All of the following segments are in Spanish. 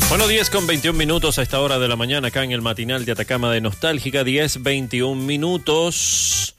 Bueno, 10:21 a esta hora de la mañana acá en el matinal de Atacama de Nostálgica, 10:21.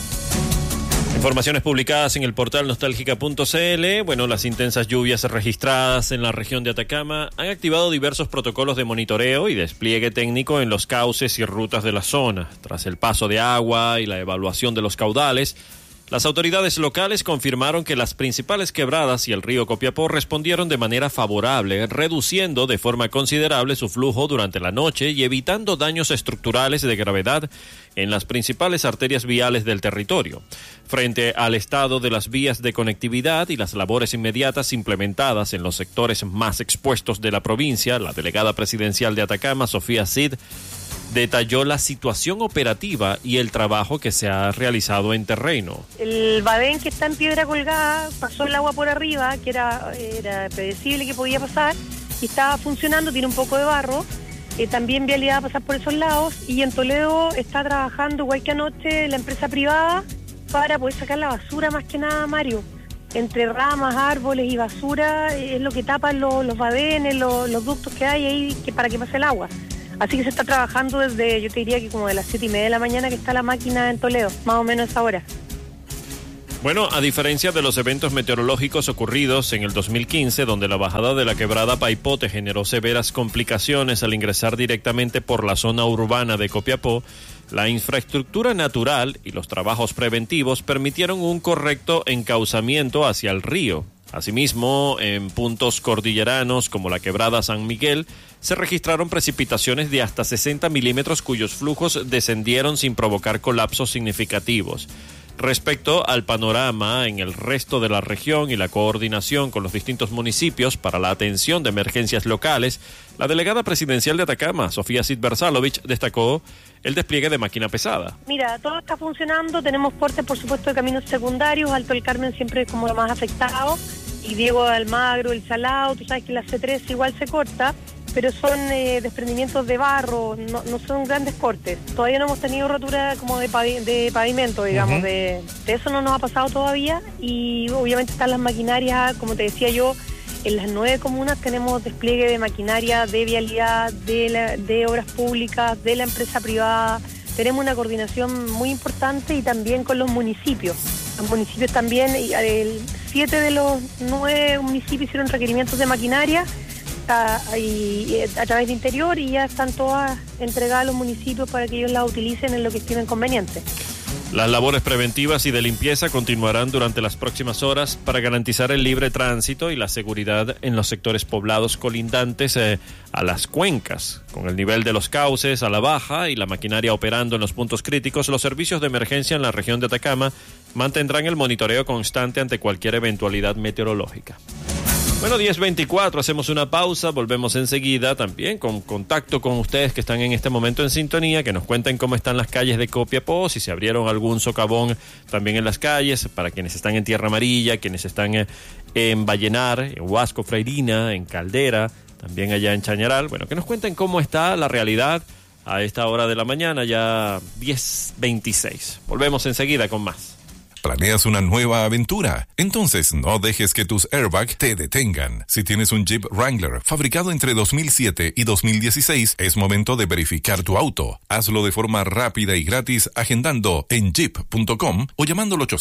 Informaciones publicadas en el portal nostálgica.cl. Bueno, las intensas lluvias registradas en la región de Atacama han activado diversos protocolos de monitoreo y despliegue técnico en los cauces y rutas de la zona. Tras el paso de agua y la evaluación de los caudales, las autoridades locales confirmaron que las principales quebradas y el río Copiapó respondieron de manera favorable, reduciendo de forma considerable su flujo durante la noche y evitando daños estructurales de gravedad en las principales arterias viales del territorio. Frente al estado de las vías de conectividad y las labores inmediatas implementadas en los sectores más expuestos de la provincia, la delegada presidencial de Atacama, Sofía Cid, detalló la situación operativa y el trabajo que se ha realizado en terreno. El badén que está en piedra colgada pasó el agua por arriba, que era predecible que podía pasar, y estaba funcionando, tiene un poco de barro, también vialidad a pasar por esos lados, y en Toledo está trabajando, igual que anoche, la empresa privada para poder sacar la basura, más que nada, Mario. Entre ramas, árboles y basura es lo que tapan los badenes, los ductos que hay ahí para que pase el agua. Así que se está trabajando desde, yo te diría que como de las 7:30 de la mañana que está la máquina en Toledo, más o menos a esa hora. Bueno, a diferencia de los eventos meteorológicos ocurridos en el 2015, donde la bajada de la quebrada Paipote generó severas complicaciones al ingresar directamente por la zona urbana de Copiapó, la infraestructura natural y los trabajos preventivos permitieron un correcto encauzamiento hacia el río. Asimismo, en puntos cordilleranos como la quebrada San Miguel, se registraron precipitaciones de hasta 60 milímetros cuyos flujos descendieron sin provocar colapsos significativos. Respecto al panorama en el resto de la región y la coordinación con los distintos municipios para la atención de emergencias locales, la delegada presidencial de Atacama, Sofía Cid Berzalovich, destacó el despliegue de máquina pesada. Mira, todo está funcionando, tenemos cortes por supuesto de caminos secundarios, Alto del Carmen siempre es como lo más afectado, y Diego de Almagro, El Salado, tú sabes que la C3 igual se corta, pero son desprendimientos de barro, no son grandes cortes. Todavía no hemos tenido rotura como de pavimento, digamos, de eso no nos ha pasado todavía, y obviamente están las maquinarias, como te decía yo, en las 9 comunas tenemos despliegue de maquinaria, de vialidad, de obras públicas, de la empresa privada. Tenemos una coordinación muy importante y también con los municipios. Los municipios también, 7 de los 9 municipios hicieron requerimientos de maquinaria a través de Interior, y ya están todas entregadas a los municipios para que ellos las utilicen en lo que estimen conveniente. Las labores preventivas y de limpieza continuarán durante las próximas horas para garantizar el libre tránsito y la seguridad en los sectores poblados colindantes a las cuencas. Con el nivel de los cauces a la baja y la maquinaria operando en los puntos críticos, los servicios de emergencia en la región de Atacama mantendrán el monitoreo constante ante cualquier eventualidad meteorológica. Bueno, 10:24, hacemos una pausa, volvemos enseguida también con contacto con ustedes que están en este momento en sintonía, que nos cuenten cómo están las calles de Copiapó, si se abrieron algún socavón también en las calles, para quienes están en Tierra Amarilla, quienes están en Vallenar, en Huasco Freirina, en Caldera, también allá en Chañaral. Bueno, que nos cuenten cómo está la realidad a esta hora de la mañana, ya 10:26. Volvemos enseguida con más. ¿Planeas una nueva aventura? Entonces no dejes que tus airbags te detengan. Si tienes un Jeep Wrangler fabricado entre 2007 y 2016, es momento de verificar tu auto. Hazlo de forma rápida y gratis agendando en jeep.com o llamando al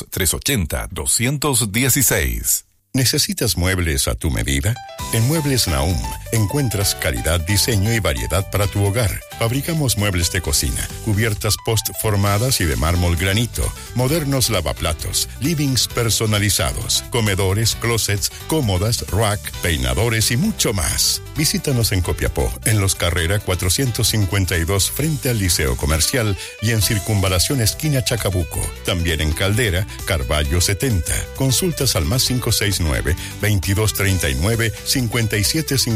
800-380-216. ¿Necesitas muebles a tu medida? En Muebles Nahum encuentras calidad, diseño y variedad para tu hogar. Fabricamos muebles de cocina, cubiertas post-formadas y de mármol granito, modernos lavaplatos, livings personalizados, comedores, closets, cómodas, rack, peinadores y mucho más. Visítanos en Copiapó, en Los Carrera 452 frente al Liceo Comercial y en Circunvalación esquina Chacabuco. También en Caldera, Carballo 70. Consultas al más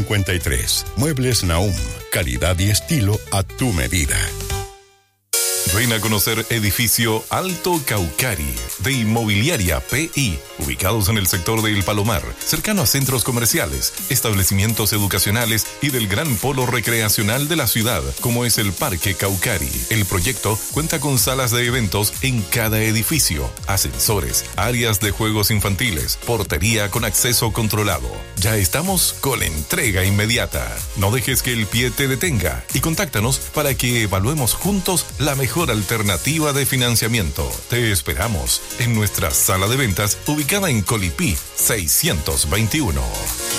569-2239-5753. Muebles Nahum, calidad y estilo a tu medida. Ven a conocer edificio Alto Caucari de Inmobiliaria PI, ubicados en el sector de El Palomar, cercano a centros comerciales, establecimientos educacionales y del gran polo recreacional de la ciudad, como es el Parque Caucari. El proyecto cuenta con salas de eventos en cada edificio, ascensores, áreas de juegos infantiles, portería con acceso controlado. Ya estamos con la entrega inmediata. No dejes que el pie te detenga y contáctanos para que evaluemos juntos la mejor alternativa de financiamiento. Te esperamos en nuestra sala de ventas ubicada en Colipí 621.